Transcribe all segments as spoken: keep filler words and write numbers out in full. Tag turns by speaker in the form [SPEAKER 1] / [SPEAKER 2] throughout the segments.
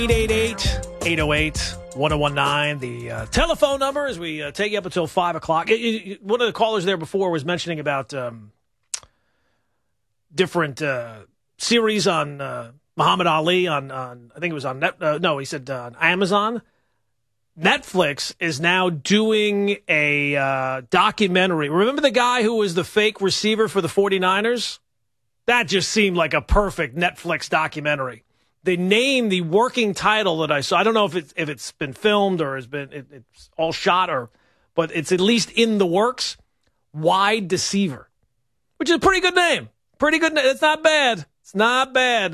[SPEAKER 1] eight eight eight, eight oh eight, one oh one nine, the uh, telephone number as we uh, take you up until five o'clock. It, it, one of the callers there before was mentioning about um, different uh, series on uh, Muhammad Ali on, on, I think it was on, Net, uh, no, he said uh, on Amazon. Netflix is now doing a uh, documentary. Remember the guy who was the fake receiver for the 49ers? That just seemed like a perfect Netflix documentary. The name, the working title that I saw, I don't know if it's, if it's been filmed or has been it, it's all shot, or, but it's at least in the works. Wide Deceiver, which is a pretty good name. Pretty good. It's not bad. It's not bad.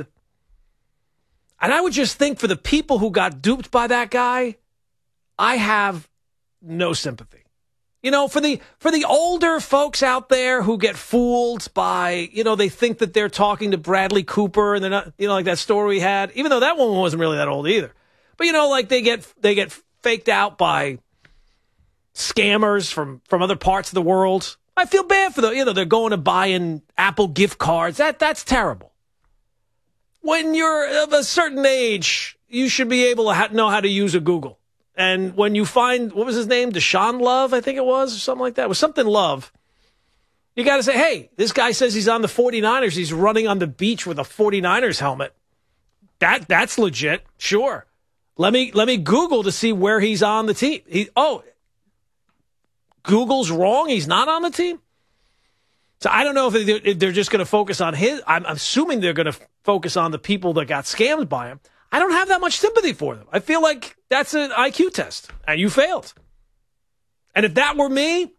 [SPEAKER 1] And I would just think for the people who got duped by that guy, I have no sympathy. You know, for the for the older folks out there who get fooled by, you know, they think that they're talking to Bradley Cooper and they're not, you know, like that story we had, even though that one wasn't really that old either. But, you know, like they get they get faked out by scammers from, from other parts of the world. I feel bad for them. You know, they're going to buying Apple gift cards. That That's terrible. When you're of a certain age, you should be able to ha- know how to use a Google. And when you find, what was his name? Deshaun Love, I think it was, or something like that. It was something Love. You got to say, hey, this guy says he's on the 49ers. He's running on the beach with a 49ers helmet. That That's legit. Sure. Let me let me Google to see where he's on the team. He, oh, Google's wrong. He's not on the team. So I don't know if they're, if they're just going to focus on his. I'm assuming they're going to focus on the people that got scammed by him. I don't have that much sympathy for them. I feel like that's an I Q test, and you failed. And if that were me,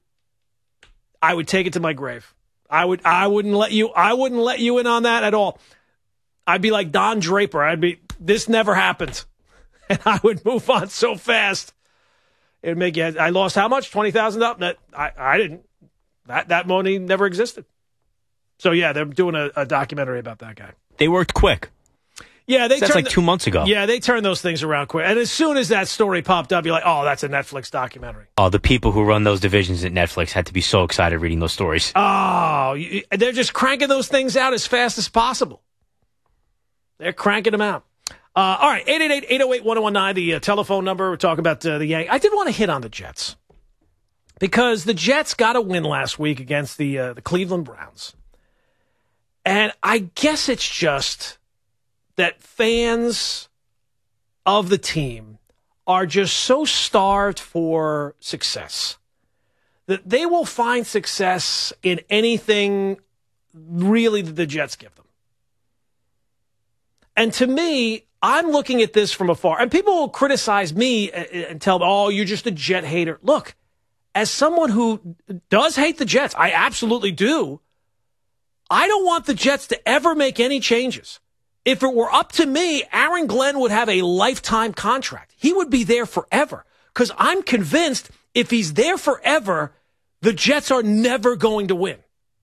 [SPEAKER 1] I would take it to my grave. I would. I wouldn't let you. I wouldn't let you in on that at all. I'd be like Don Draper. I'd be. This never happened, and I would move on so fast. It'd make you. I lost how much? Twenty thousand dollars. I. I didn't. That that money never existed. So yeah, they're doing a, a documentary about that guy.
[SPEAKER 2] They worked quick.
[SPEAKER 1] Yeah, they
[SPEAKER 2] that's like
[SPEAKER 1] the,
[SPEAKER 2] two months ago.
[SPEAKER 1] Yeah, they turned those things around quick. And as soon as that story popped up, you're like, oh, that's a Netflix documentary.
[SPEAKER 2] Oh, the people who run those divisions at Netflix had to be so excited reading those stories.
[SPEAKER 1] Oh, they're just cranking those things out as fast as possible. They're cranking them out. Uh, all right, eight eight eight, eight oh eight, one oh one nine, the uh, telephone number. We're talking about uh, the Yankees. I did want to hit on the Jets because the Jets got a win last week against the uh, the Cleveland Browns. And I guess it's just that fans of the team are just so starved for success that they will find success in anything really that the Jets give them. And to me, I'm looking at this from afar. And people will criticize me and tell me, oh, you're just a Jet hater. Look, as someone who does hate the Jets, I absolutely do. I don't want the Jets to ever make any changes. If it were up to me, Aaron Glenn would have a lifetime contract. He would be there forever. Because I'm convinced if he's there forever, the Jets are never going to win.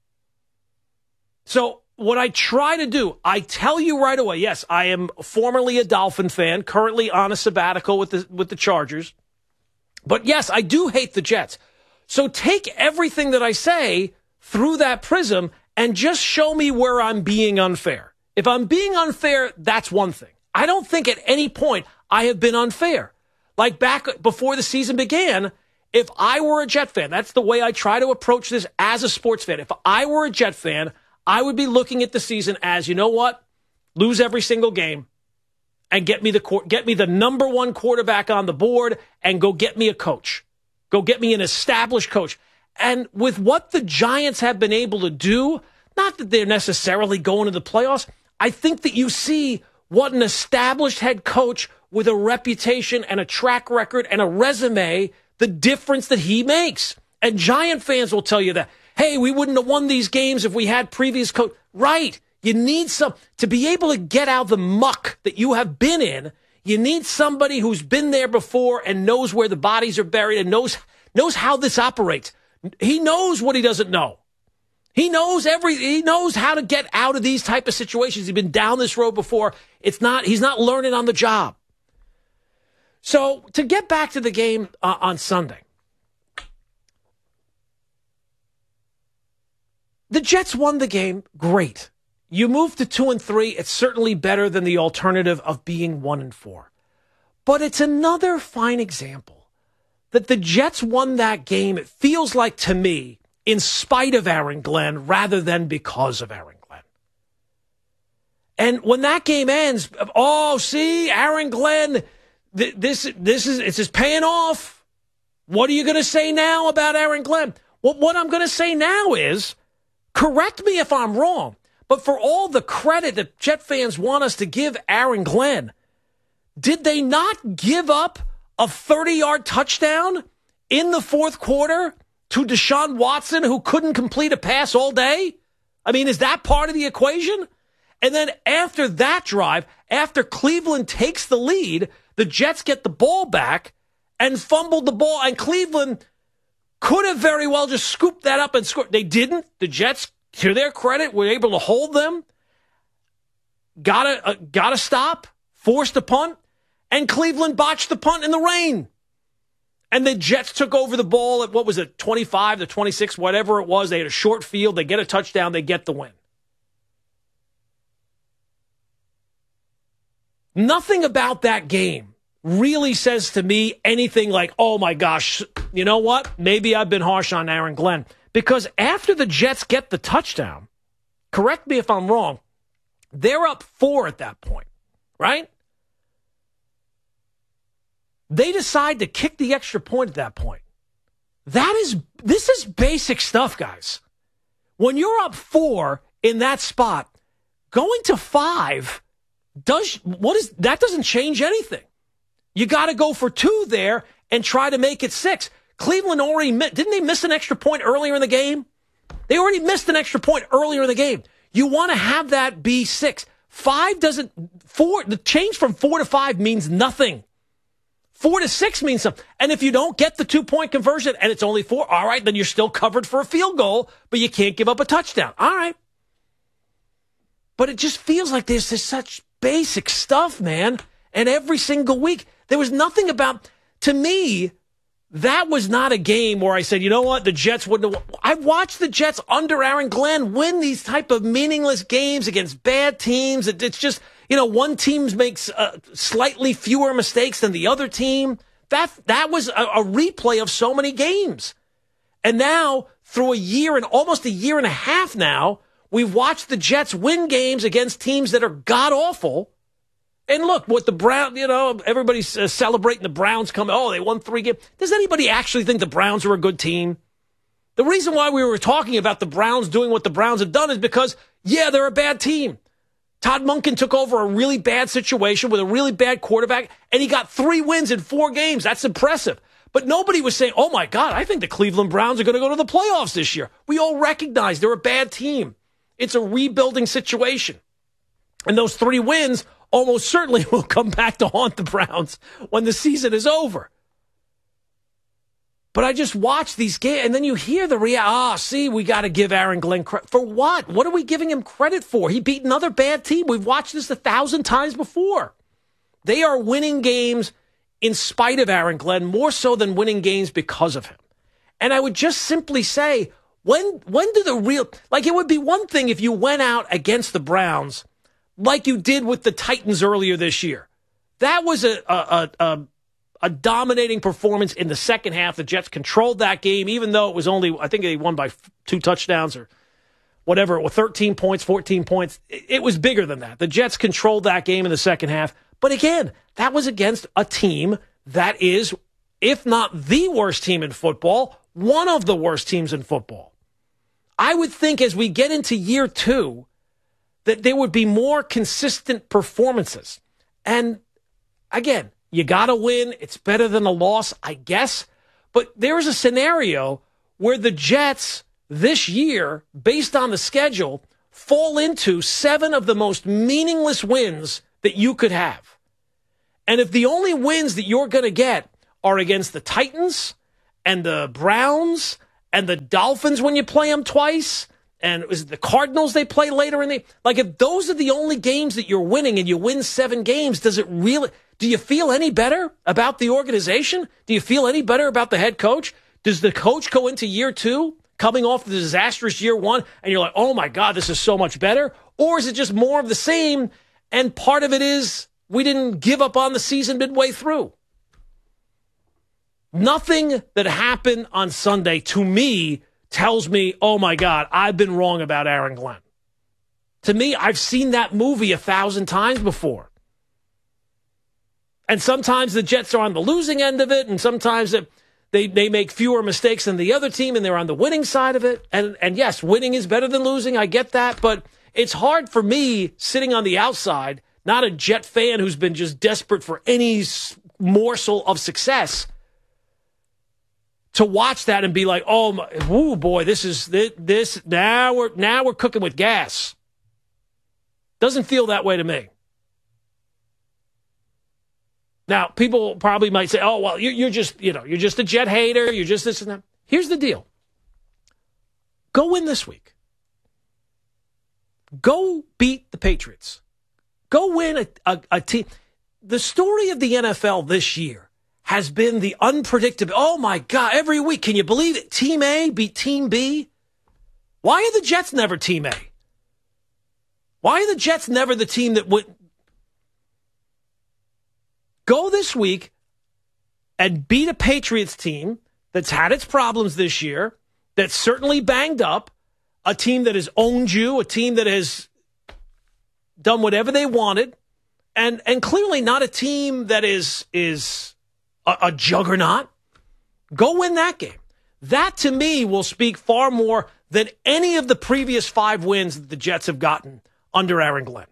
[SPEAKER 1] So what I try to do, I tell you right away, yes, I am formerly a Dolphin fan, currently on a sabbatical with the with the Chargers. But yes, I do hate the Jets. So take everything that I say through that prism and just show me where I'm being unfair. If I'm being unfair, that's one thing. I don't think at any point I have been unfair. Like back before the season began, if I were a Jet fan, that's the way I try to approach this as a sports fan. If I were a Jet fan, I would be looking at the season as, you know what? Lose every single game and get me the get me the number one quarterback on the board and go get me a coach. Go get me an established coach. And with what the Giants have been able to do, not that they're necessarily going to the playoffs, I think that you see what an established head coach with a reputation and a track record and a resume, the difference that he makes. And Giant fans will tell you that, hey, we wouldn't have won these games if we had previous coach. Right. You need some, to be able to get out the muck that you have been in, you need somebody who's been there before and knows where the bodies are buried and knows knows how this operates. He knows what he doesn't know. He knows every. He knows how to get out of these type of situations. He's been down this road before. It's not. He's not learning on the job. So to get back to the game uh, on Sunday, the Jets won the game. Great. You move to two and three. It's certainly better than the alternative of being one and four. But it's another fine example that the Jets won that game, it feels like to me, in spite of Aaron Glenn rather than because of Aaron Glenn. And when that game ends, oh, see, Aaron Glenn, th- this this is it's just paying off. What are you going to say now about Aaron Glenn? Well, what I'm going to say now is, correct me if I'm wrong, but for all the credit that Jet fans want us to give Aaron Glenn, did they not give up a thirty-yard touchdown in the fourth quarter to Deshaun Watson, who couldn't complete a pass all day? I mean, is that part of the equation? And then after that drive, after Cleveland takes the lead, the Jets get the ball back and fumbled the ball, and Cleveland could have very well just scooped that up and scored. They didn't. The Jets, to their credit, were able to hold them, got a, uh, got a stop, forced a punt, and Cleveland botched the punt in the rain. And the Jets took over the ball at, what was it, twenty-five to twenty-six, whatever it was. They had a short field. They get a touchdown. They get the win. Nothing about that game really says to me anything like, oh my gosh, you know what? Maybe I've been harsh on Aaron Glenn. Because after the Jets get the touchdown, correct me if I'm wrong, they're up four at that point, right? They decide to kick the extra point at that point. That is, this is basic stuff, guys. When you're up four in that spot, going to five does what is that doesn't change anything. You got to go for two there and try to make it six. Cleveland already didn't they miss an extra point earlier in the game? They already missed an extra point earlier in the game. You want to have that be six. Five doesn't four. The change from four to five means nothing. Four to six means something. And if you don't get the two-point conversion and it's only four, all right, then you're still covered for a field goal, but you can't give up a touchdown. All right. But it just feels like there's this such basic stuff, man. And every single week, there was nothing about, to me, that was not a game where I said, you know what, the Jets wouldn't have. I've watched the Jets under Aaron Glenn win these type of meaningless games against bad teams. It, it's just, you know, one team makes uh, slightly fewer mistakes than the other team. That that was a, a replay of so many games. And now, through a year and almost a year and a half now, we've watched the Jets win games against teams that are god-awful. And look, what the Browns, you know, everybody's uh, celebrating the Browns coming. Oh, they won three games. Does anybody actually think the Browns are a good team? The reason why we were talking about the Browns doing what the Browns have done is because, yeah, they're a bad team. Todd Monken took over a really bad situation with a really bad quarterback, and he got three wins in four games. That's impressive. But nobody was saying, oh, my God, I think the Cleveland Browns are going to go to the playoffs this year. We all recognize they're a bad team. It's a rebuilding situation. And those three wins almost certainly will come back to haunt the Browns when the season is over. But I just watch these games, and then you hear the reaction. Ah, oh, see, we got to give Aaron Glenn credit. For what? What are we giving him credit for? He beat another bad team. We've watched this a thousand times before. They are winning games in spite of Aaron Glenn, more so than winning games because of him. And I would just simply say, when when do the real, like it would be one thing if you went out against the Browns like you did with the Titans earlier this year. That was a a, a, a dominating performance in the second half. The Jets controlled that game, even though it was only, I think they won by two touchdowns or whatever, or thirteen points, fourteen points. It was bigger than that. The Jets controlled that game in the second half. But again, that was against a team that is, if not the worst team in football, one of the worst teams in football. I would think as we get into year two, that there would be more consistent performances. And again, you got to win. It's better than a loss, I guess. But there is a scenario where the Jets this year, based on the schedule, fall into seven of the most meaningless wins that you could have. And if the only wins that you're going to get are against the Titans and the Browns and the Dolphins when you play them twice, and is it the Cardinals they play later in the, like if those are the only games that you're winning and you win seven games, does it really, do you feel any better about the organization? Do you feel any better about the head coach? Does the coach go into year two coming off the disastrous year one and you're like, oh my God, this is so much better? Or is it just more of the same? And part of it is we didn't give up on the season midway through. Nothing that happened on Sunday, to me, tells me, oh, my God, I've been wrong about Aaron Glenn. To me, I've seen that movie a thousand times before. And sometimes the Jets are on the losing end of it, and sometimes they, they make fewer mistakes than the other team, and they're on the winning side of it. And, and yes, winning is better than losing. I get that. But it's hard for me, sitting on the outside, not a Jet fan who's been just desperate for any morsel of success, to watch that and be like, oh, my, ooh, boy, this is this, this. Now we're now we're cooking with gas. Doesn't feel that way to me. Now, people probably might say, oh, well, you're, you're just, you know, you're just a Jet hater. You're just this and that. Here's the deal. Go win this week. Go beat the Patriots. Go win a, a, a team. The story of the N F L this year has been the unpredictable. Oh, my God, every week. Can you believe it? Team A beat Team B? Why are the Jets never Team A? Why are the Jets never the team that would go this week and beat a Patriots team that's had its problems this year, that's certainly banged up, a team that has owned you, a team that has done whatever they wanted, and and clearly not a team that is is a, a juggernaut? Go win that game. That, to me, will speak far more than any of the previous five wins that the Jets have gotten under Aaron Glenn.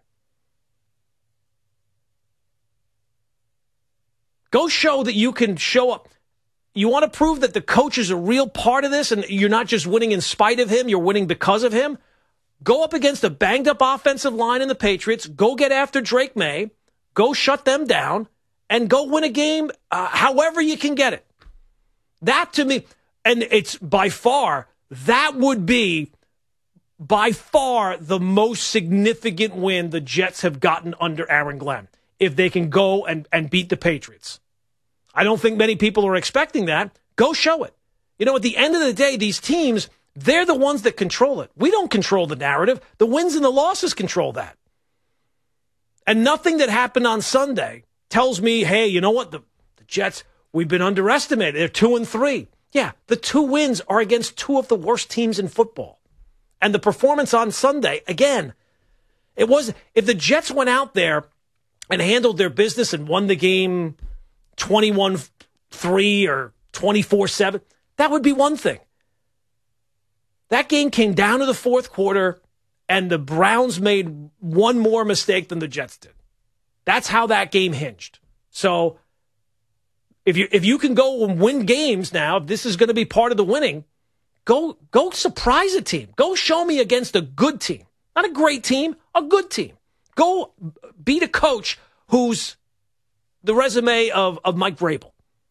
[SPEAKER 1] Go show that you can show up. You want to prove that the coach is a real part of this and you're not just winning in spite of him, you're winning because of him? Go up against a banged-up offensive line in the Patriots. Go get after Drake May. Go shut them down. And go win a game uh, however you can get it. That, to me, and it's by far, that would be by far the most significant win the Jets have gotten under Aaron Glenn, if they can go and, and beat the Patriots. I don't think many people are expecting that. Go show it. You know, at the end of the day, these teams, they're the ones that control it. We don't control the narrative. The wins and the losses control that. And nothing that happened on Sunday tells me, hey, you know what? The, the Jets, we've been underestimated. They're two and three. Yeah, the two wins are against two of the worst teams in football. And the performance on Sunday, again, it was, if the Jets went out there and handled their business and won the game twenty-one three or twenty-four seven, that would be one thing. That game came down to the fourth quarter, and the Browns made one more mistake than the Jets did. That's how that game hinged. So if you if you can go and win games now, if this is going to be part of the winning, go go surprise a team. Go show me against a good team. Not a great team, a good team. Go beat a coach who's the resume of, of Mike Vrabel.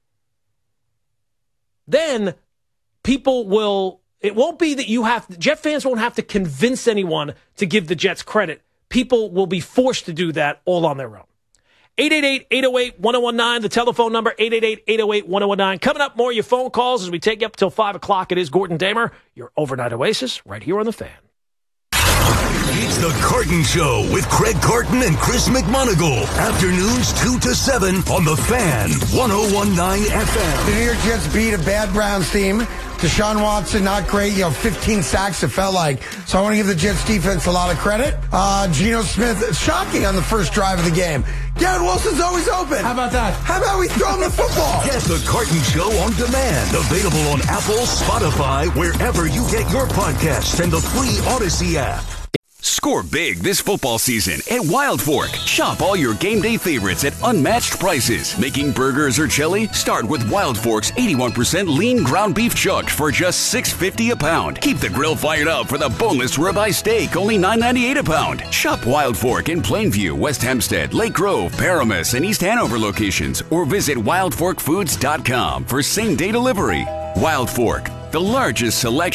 [SPEAKER 1] Then people will, it won't be that you have, Jet fans won't have to convince anyone to give the Jets credit. People will be forced to do that all on their own. eight eight eight, eight oh eight, one oh one nine, the telephone number, eight eight eight, eight oh eight, one oh one nine. Coming up, more of your phone calls as we take you up until five o'clock. It is Gordon Damer, your overnight oasis, right here on The Fan.
[SPEAKER 3] It's The Carton Show with Craig Carton and Chris McMonagle. Afternoons two to seven on The Fan, one oh one point nine F M.
[SPEAKER 4] The New York Jets beat a bad Browns team. Deshaun Watson, not great. You know, fifteen sacks, it felt like. So I want to give the Jets defense a lot of credit. Uh, Geno Smith, shocking on the first drive of the game. Garrett Wilson's always open. How about that? How about we throw him the football?
[SPEAKER 3] Get The Carton Show on demand. Available on Apple, Spotify, wherever you get your podcasts, and the free Odyssey app.
[SPEAKER 5] Score big this football season at Wild Fork. Shop all your game day favorites at unmatched prices. Making burgers or chili? Start with Wild Fork's eighty-one percent lean ground beef chuck for just six dollars and fifty cents a pound. Keep the grill fired up for the boneless ribeye steak, only nine dollars and ninety-eight cents a pound. Shop Wild Fork in Plainview, West Hempstead, Lake Grove, Paramus, and East Hanover locations, or visit wild fork foods dot com for same-day delivery. Wild Fork, the largest selection